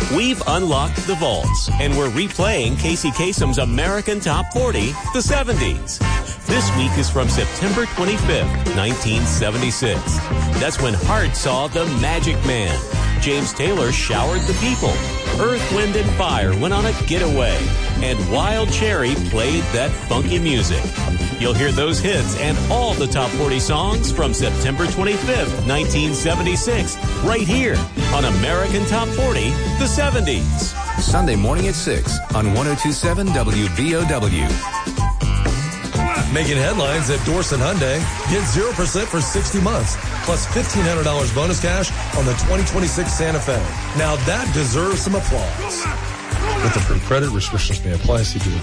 We've unlocked the vaults, and we're replaying Casey Kasem's American Top 40, the 70s. This week is from September 25th, 1976. That's when Heart saw The Magic Man. James Taylor showered the people. Earth, Wind, and Fire went on a getaway. And Wild Cherry played that funky music. You'll hear those hits and all the top 40 songs from September 25th, 1976, right here on American Top 40, the 70s. Sunday morning at 6 on 102.7 WVOW. Making headlines at Dorson Hyundai. Get 0% for 60 months, plus $1,500 bonus cash on the 2026 Santa Fe. Now that deserves some applause. With approved credit, restrictions may apply. See dealer.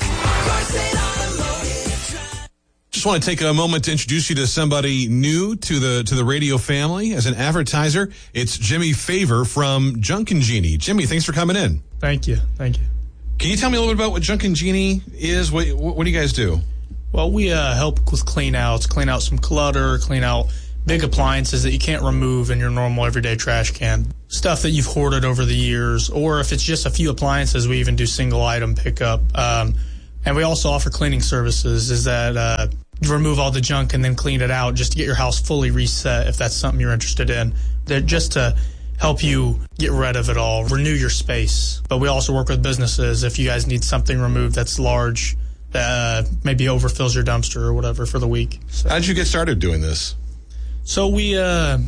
Just want to take a moment to introduce you to somebody new to the radio family. As an advertiser, it's Jimmy Favor from Junkin' Genie. Jimmy, thanks for coming in. Thank you. Can you tell me a little bit about what Junkin' Genie is? What do you guys do? Well, we help with clean out some clutter, clean out big appliances that you can't remove in your normal everyday trash can. Stuff that you've hoarded over the years, or if it's just a few appliances, we even do single item pickup. And we also offer cleaning services, is that remove all the junk and then clean it out just to get your house fully reset if that's something you're interested in. They're just to help you get rid of it all, renew your space. But we also work with businesses if you guys need something removed that's large, that maybe overfills your dumpster or whatever for the week. So. How did you get started doing this? So we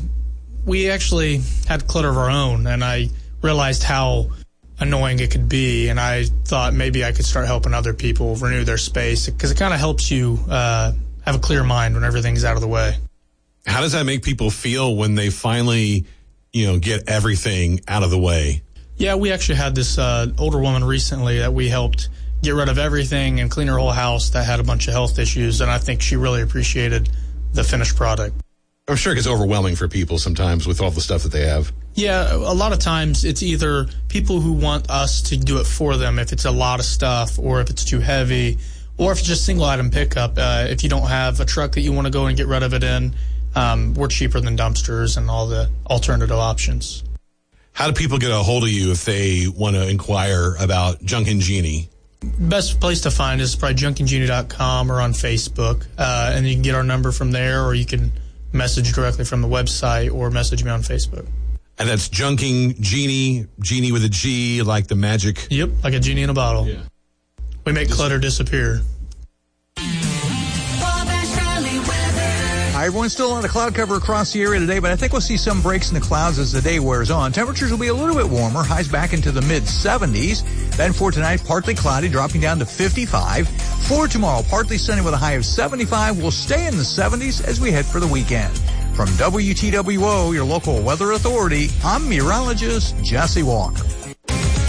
actually had clutter of our own, and I realized how annoying it could be, and I thought maybe I could start helping other people renew their space, because it kind of helps you have a clear mind when everything's out of the way. How does that make people feel when they finally, get everything out of the way? Yeah, we actually had this older woman recently that we helped get rid of everything and clean her whole house that had a bunch of health issues, and I think she really appreciated the finished product. I'm sure it gets overwhelming for people sometimes with all the stuff that they have. Yeah, a lot of times it's either people who want us to do it for them if it's a lot of stuff, or if it's too heavy, or if it's just single item pickup. If you don't have a truck that you want to go and get rid of it in, we're cheaper than dumpsters and all the alternative options. How do people get a hold of you if they want to inquire about Junkin' Genie? Best place to find is probably junkingenie.com or on Facebook, and you can get our number from there, or you can message directly from the website or message me on Facebook. And that's Junkin' Genie, Genie with a G, like the magic. Yep, like a genie in a bottle. Yeah. We make clutter disappear. Hi, everyone. Still a lot of cloud cover across the area today, but I think we'll see some breaks in the clouds as the day wears on. Temperatures will be a little bit warmer, highs back into the mid-70s. Then for tonight, partly cloudy, dropping down to 55. For tomorrow, partly sunny with a high of 75. We'll stay in the 70s as we head for the weekend. From WTWO, your local weather authority, I'm meteorologist Jesse Walker.